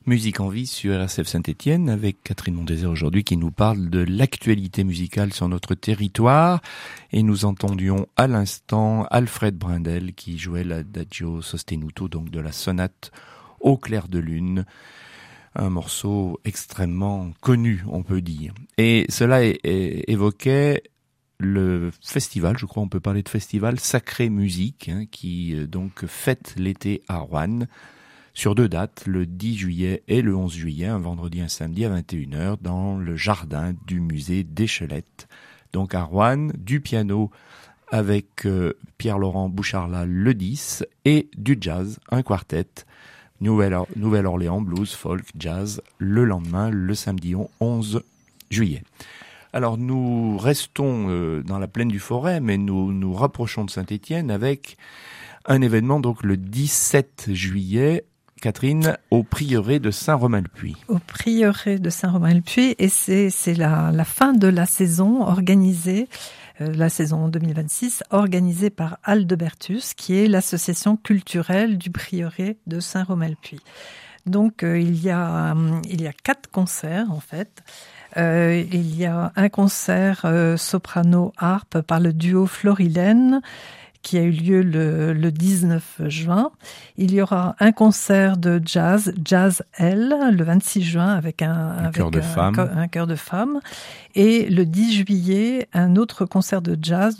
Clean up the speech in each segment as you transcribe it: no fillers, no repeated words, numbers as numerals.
Musique en vie sur RCF Saint-Étienne avec Catherine Mondésir aujourd'hui qui nous parle de l'actualité musicale sur notre territoire. Et nous entendions à l'instant Alfred Brendel qui jouait l'Adagio Sostenuto, donc de la sonate au clair de lune. Un morceau extrêmement connu, on peut dire. Et cela évoquait le festival, je crois on peut parler de festival Sacrée Musique, qui donc fête l'été à Roanne. Sur 2 dates, le 10 juillet et le 11 juillet, un vendredi et un samedi à 21h, dans le jardin du musée d'Échelette. Donc à Roanne, du piano avec Pierre-Laurent Boucharla le 10 et du jazz, un quartet, Nouvelle-Orléans, blues, folk, jazz, le lendemain, le samedi 11 juillet. Alors nous restons dans la plaine du Forêt, mais nous nous rapprochons de Saint-Étienne avec un événement donc le 17 juillet, Catherine, au prieuré de Saint-Romain-le-Puy. Au prieuré de Saint-Romain-le-Puy, et c'est la fin de la saison organisée, la saison 2026, organisée par Aldebertus, qui est l'association culturelle du prieuré de Saint-Romain-le-Puy. Donc il y a 4 concerts en fait. Il y a un concert soprano-harpe par le duo Florilène, qui a eu lieu le 19 juin. Il y aura un concert de jazz L, le 26 juin, avec un chœur de femmes. Et le 10 juillet, un autre concert de jazz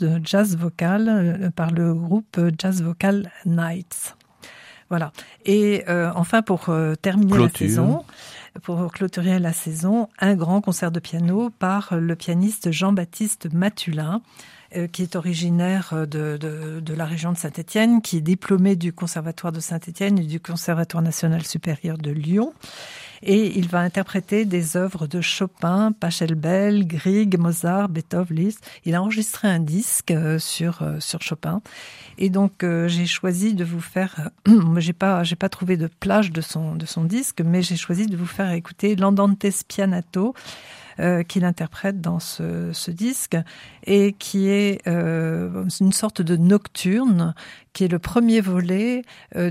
vocal, par le groupe Jazz Vocal Nights. Voilà. Et enfin, pour terminer la saison, pour clôturer la saison, un grand concert de piano par le pianiste Jean-Baptiste Matulin, qui est originaire de la région de Saint-Étienne, qui est diplômé du Conservatoire de Saint-Étienne et du Conservatoire national supérieur de Lyon. Et il va interpréter des œuvres de Chopin, Pachelbel, Grieg, Mozart, Beethoven, Liszt. Il a enregistré un disque sur Chopin. Et donc j'ai choisi de vous faire, j'ai pas trouvé de plage de son disque, mais j'ai choisi de vous faire écouter l'Andante Spianato, qu'il interprète dans ce disque, et qui est une sorte de nocturne, qui est le premier volet c'est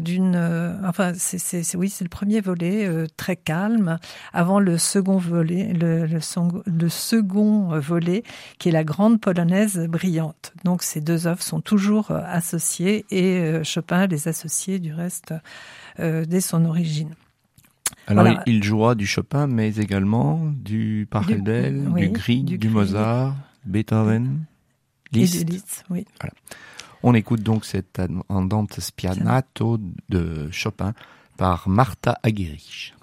le premier volet très calme, avant le second volet, le second volet, qui est la grande polonaise brillante. Donc ces 2 œuvres sont toujours associées, et Chopin les associait du reste dès son origine. Alors, voilà. Il jouera du Chopin, mais également du Pachelbel, du Grieg, du Mozart, Beethoven, Liszt. Et du Liszt, oui. Voilà. On écoute donc cette Andante Spianato de Chopin par Martha Aguirre.